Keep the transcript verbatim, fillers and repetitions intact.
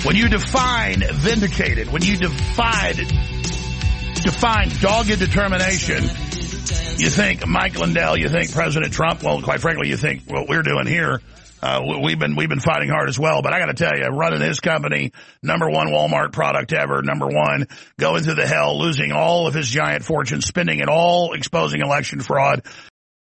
When you define vindicated, when you define, define dogged determination, you think Mike Lindell, you think President Trump. Well, quite frankly, you think what we're doing here. Uh, we've been, we've been fighting hard as well, but I gotta tell you, running his company, number one Walmart product ever, number one, going through the hell, losing all of his giant fortune, spending it all exposing election fraud,